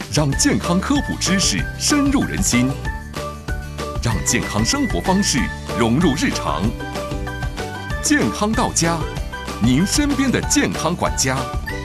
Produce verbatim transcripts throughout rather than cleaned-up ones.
让健康科普知识深入人心，让健康生活方式融入日常。健康到家，您身边的健康管家。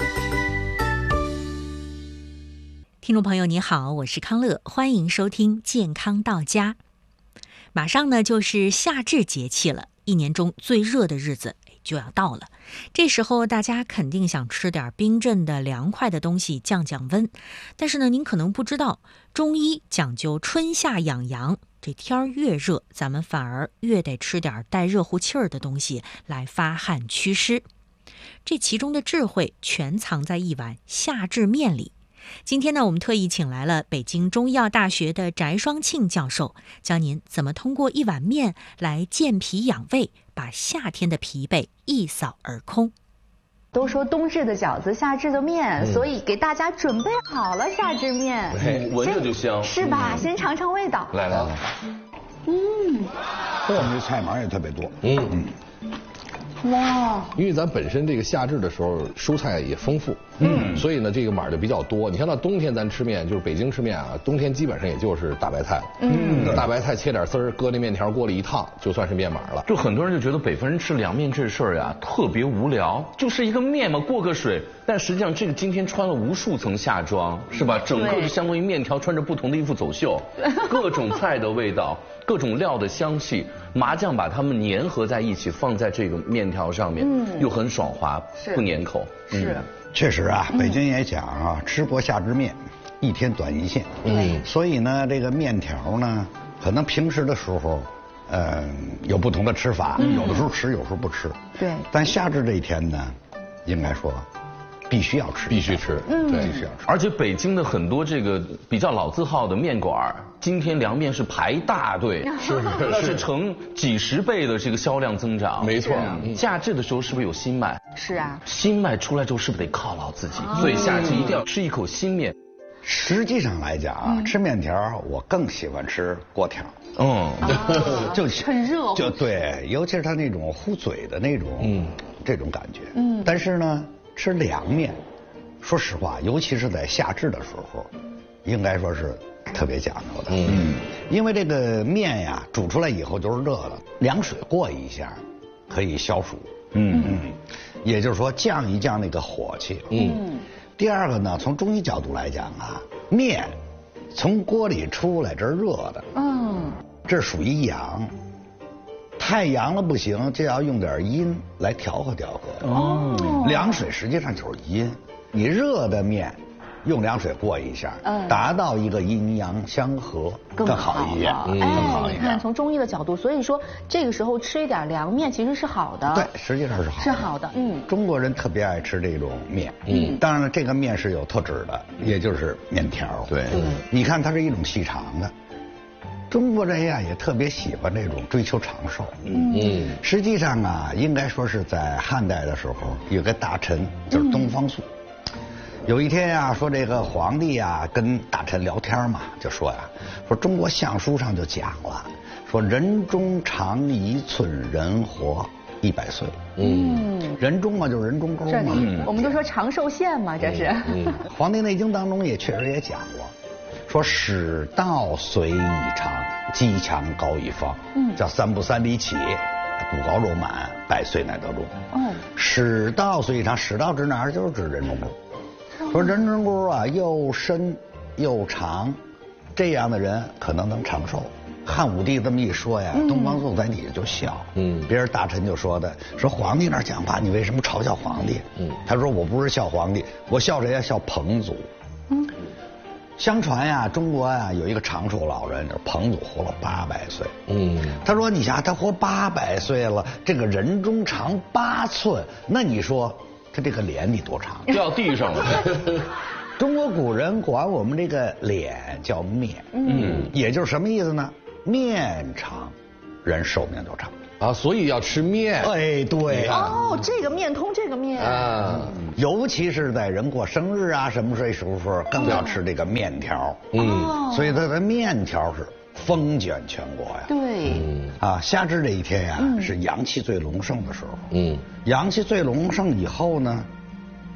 听众朋友你好，我是康乐，欢迎收听健康到家。马上呢就是夏至节气了，一年中最热的日子就要到了。这时候大家肯定想吃点冰镇的凉快的东西降降温，但是呢您可能不知道，中医讲究春夏养阳，这天儿越热，咱们反而越得吃点带热乎气儿的东西来发汗祛湿。这其中的智慧全藏在一碗夏至面里。今天呢，我们特意请来了北京中医药大学的翟双庆教授，教您怎么通过一碗面来健脾养胃，把夏天的疲惫一扫而空。 都说冬至的饺子，夏至的面，嗯、所以给大家准备好了夏至面， 哎、闻着就香， 是吧？嗯、先尝尝味道。 来来来， 嗯，我们这菜码也特别多， 嗯嗯。 哇， 因为咱本身这个夏至的时候蔬菜也丰富，嗯，所以呢这个码就比较多。你像到冬天咱吃面，就是北京吃面啊，冬天基本上也就是大白菜了，嗯，大白菜切点丝儿，搁那面条锅里一烫，就算是面码了。 就很多人就觉得北方人吃凉面这事儿呀特别无聊，就是一个面嘛，过个水。但实际上这个今天穿了无数层夏装，是吧？整个就相当于面条穿着不同的衣服走秀，各种菜的味道，各种料的香气，麻酱把它们粘合在一起，放在这个面条上面，嗯，又很爽滑，不粘口。 是， 嗯、确实啊，北京也讲啊，吃过夏至面，一天短一线。嗯，所以呢，这个面条呢，可能平时的时候，呃，有不同的吃法，嗯、有的时候吃，有时候不吃。 对。 但夏至这一天呢，应该说。必须要吃， 必须吃， 嗯， 对， 必须要吃。 而且北京的很多这个比较老字号的面馆，今天凉面是排大队， 是那是成几十倍的这个销量增长。 没错， 夏至的时候是不是有新麦？ 是啊， 新麦出来之后是不是得犒劳自己？所以夏至一定要吃一口新面。 实际上来讲啊，吃面条我更喜欢吃锅条。 嗯， 就很热， 就对，尤其是它那种糊嘴的那种，嗯，这种感觉。嗯，但是呢。吃凉面，说实话，尤其是在夏至的时候，应该说是特别讲究的。嗯，因为这个面呀，煮出来以后就是热的，凉水过一下，可以消暑。嗯嗯，也就是说降一降那个火气。嗯。第二个呢，从中医角度来讲啊，面从锅里出来，这是热的。嗯。这属于阳。太阳了不行，就要用点阴来调和调和。哦，凉水实际上就是阴，你热的面用凉水过一下，嗯，达到一个阴阳相合，更好一点。 嗯、哎，你看从中医的角度，所以说这个时候吃一点凉面其实是好的。 对，实际上是好的。 是好的，嗯。 中国人特别爱吃这种面，嗯，当然了，这个面是有特指的，也就是面条。 对， 嗯，你看它是一种细长的。中国人呀也特别喜欢这种追求长寿。嗯嗯，实际上啊，应该说是在汉代的时候，有个大臣就是东方朔。嗯、有一天呀，说这个皇帝呀跟大臣聊天嘛，就说呀，说中国相书上就讲了，说人中长一寸，人活一百岁。嗯，人中嘛就是人中沟嘛。 嗯、我们都说长寿线嘛，这是。 嗯，《黄帝内经》当中也确实也讲过。说使道随以长，肌强高以方，嗯，叫三步三里起，骨高肉满，百岁乃得中。嗯，使道随以长，使道指哪儿？就是指人中沟。嗯、说人中沟啊，又深又长，这样的人可能能长寿。汉武帝这么一说呀，嗯、东方朔在底下就笑。嗯，别人大臣就说的，说皇帝那儿讲话，你为什么嘲笑皇帝？嗯，他说我不是笑皇帝，我笑谁呀？笑彭祖。嗯。相传呀，中国呀有一个长寿老人，就是彭祖，活了八百岁。嗯，他说：“你想，他活八百岁了，这个人中长八寸，那你说他这个脸得多长？ 掉地上了。” 中国古人管我们这个脸叫面，嗯，也就是什么意思呢？面长，人寿命就长。 啊，所以要吃面。 哎，对。 哦，这个面通这个面啊， 尤其是在人过生日啊什么这时候，更要吃这个面条。嗯，所以它的面条是风卷全国呀。 对。 啊，夏至这一天呀，是阳气最隆盛的时候。嗯。阳气最隆盛以后呢，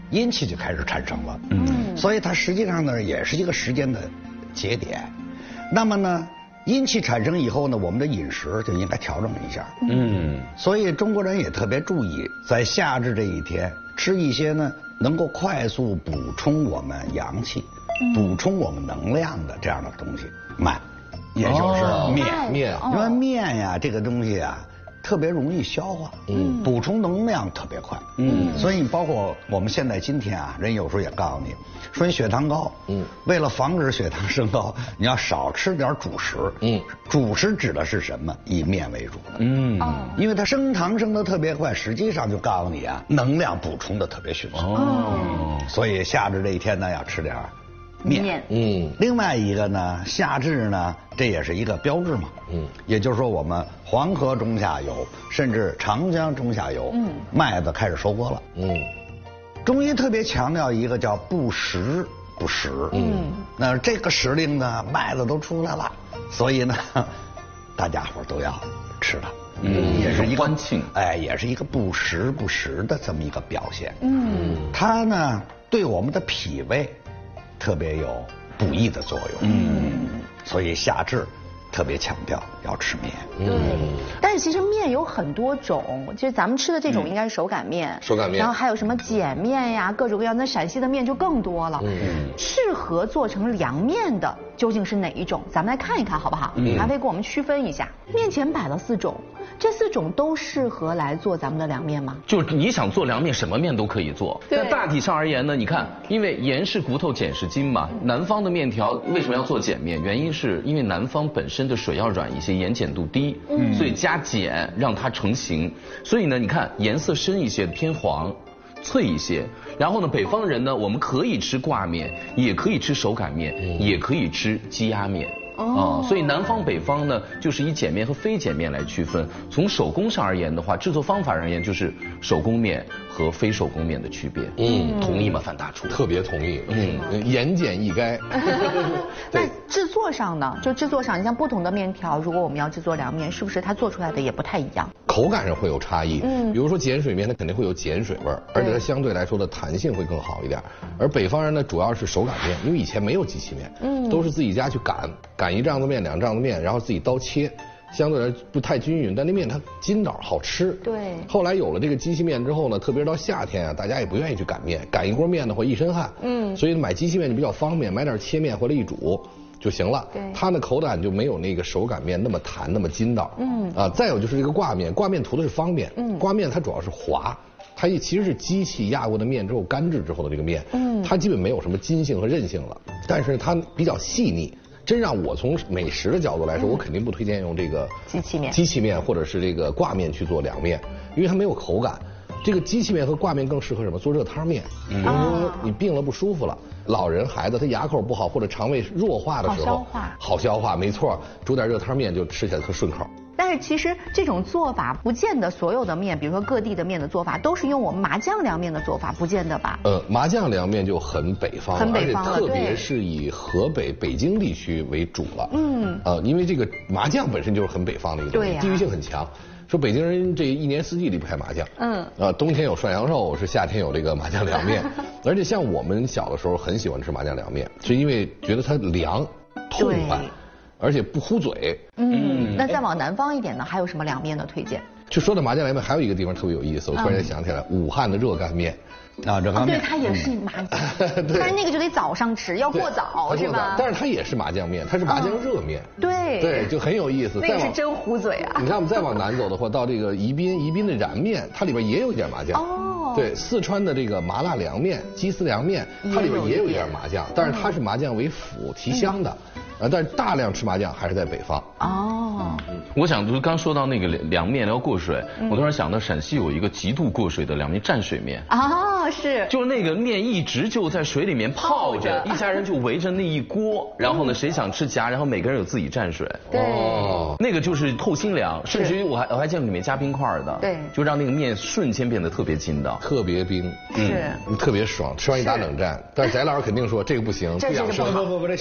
阴气就开始产生了。嗯，所以它实际上呢也是一个时间的节点。那么呢，阴气产生以后呢，我们的饮食就应该调整一下。嗯，所以中国人也特别注意，在夏至这一天吃一些呢能够快速补充我们阳气、嗯、补充我们能量的这样的东西，麦，也就是面。哦、面，因为面呀这个东西啊特别容易消化，嗯，补充能量特别快，嗯，所以包括我们现在今天啊，人有时候也告诉你，说你血糖高，嗯，为了防止血糖升高，你要少吃点主食，嗯，主食指的是什么？以面为主的，嗯，因为它升糖升得特别快，实际上就告诉你啊，能量补充的特别迅速，哦，所以夏至这一天呢，要吃点面，嗯，另外一个呢，夏至呢，这也是一个标志嘛，嗯，也就是说我们黄河中下游，甚至长江中下游，嗯，麦子开始收割了，嗯，中医特别强调一个叫不时不食，嗯，那这个时令呢，麦子都出来了，所以呢，大家伙都要吃它，嗯，也是一个欢庆， 哎，也是一个不时不食的这么一个表现，嗯，它呢对我们的脾胃特别有补益的作用，嗯，所以夏至特别强调要吃面。 对，嗯、但是其实面有很多种，就是咱们吃的这种应该是手擀面， 嗯、手擀面， 然后还有什么碱面呀，各种各样的。陕西的面就更多了。嗯，适合做成凉面的究竟是哪一种？咱们来看一看好不好？嗯，还会给我们区分一下。面前摆了四种，这四种都适合来做咱们的凉面吗？ 就是你想做凉面，什么面都可以做。但大体上而言呢，你看，因为盐是骨头，碱是筋嘛。南方的面条为什么要做碱面？原因是因为南方本身的水要软一些，盐碱度低，嗯，所以加碱让它成型。所以呢，你看颜色深一些，偏黄。脆一些，然后呢，北方人呢，我们可以吃挂面，也可以吃手擀面，嗯、也可以吃鸡鸭面。哦、啊，所以南方北方呢，就是以碱面和非碱面来区分。从手工上而言的话，制作方法而言，就是手工面和非手工面的区别。嗯，同意吗，范大厨？ 特别同意。嗯，盐碱一该。 那制作上呢？就制作上，你像不同的面条，如果我们要制作凉面，是不是它做出来的也不太一样？ 口感上会有差异。嗯，比如说碱水面，它肯定会有碱水味儿，而且它相对来说的弹性会更好一点。而北方人呢，主要是手擀面，因为以前没有机器面，嗯，都是自己家去擀。擀一丈子面两丈子面，然后自己刀切，相对来不太均匀，但那面它筋道好吃。 对。 后来有了这个机器面之后呢，特别是到夏天啊，大家也不愿意去擀面，擀一锅面的话一身汗。嗯。所以买机器面就比较方便，买点切面回来一煮就行了。对。它的口感就没有那个手擀面那么弹那么筋道。嗯。啊，再有就是这个挂面，挂面图的是方便。嗯。挂面它主要是滑。它也其实是机器压过的面之后干制之后的这个面，嗯，它基本没有什么筋性和韧性了，但是它比较细腻。真让我从美食的角度来说，嗯、我肯定不推荐用这个机器面、 机器面或者是这个挂面去做凉面，因为它没有口感。这个机器面和挂面更适合什么？做热汤面。嗯、比如说你病了不舒服了，老人孩子他牙口不好或者肠胃弱化的时候， 好消化， 好消化，没错，煮点热汤面就吃起来特顺口。 但是其实这种做法不见得所有的面，比如说各地的面的做法都是用我们麻酱凉面的做法，不见得吧？ 呃，麻酱凉面就很北方了， 很北方了， 而且特别是以河北、北京地区为主了。嗯，呃，因为这个麻酱本身就是很北方的一个东西，地域性很强。说北京人这一年四季离不开麻酱，嗯，啊，冬天有涮羊肉，是夏天有这个麻酱凉面，而且像我们小的时候很喜欢吃麻酱凉面，是因为觉得它凉、痛快。而且不糊嘴。 嗯，那再往南方一点呢，还有什么凉面的推荐？ 就说到麻酱凉面，还有一个地方特别有意思，我突然间想起来，武汉的热干面。 啊，热干面。 对，它也是麻酱，但是那个就得早上吃，要过早是吧？ 但是它也是麻酱面，它是麻酱热面。 对。 对，就很有意思。 那个是真糊嘴啊！ 你看我们再往南走的话，到这个宜宾，宜宾的燃面，它里边也有一点麻酱。哦。对，四川的这个麻辣凉面、鸡丝凉面，它里边也有一点麻酱，但是它是麻酱为辅提香的。啊，但是大量吃麻酱还是在北方。哦， 嗯、我想就是刚说到那个凉面要过水，嗯、我突然想到陕西有一个极度过水的凉面——蘸水面。 哦，是。 就是那个面一直就在水里面泡着，一家人就围着那一锅，然后呢，谁想吃夹，然后每个人有自己蘸水。 对。 哦，那个就是透心凉，甚至于我还我还见过里面加冰块的。 对。 就让那个面瞬间变得特别筋道， 特别冰， 是， 特别爽，吃完一打冷战。但是翟老师肯定说这个不行，不养生。 不不不，这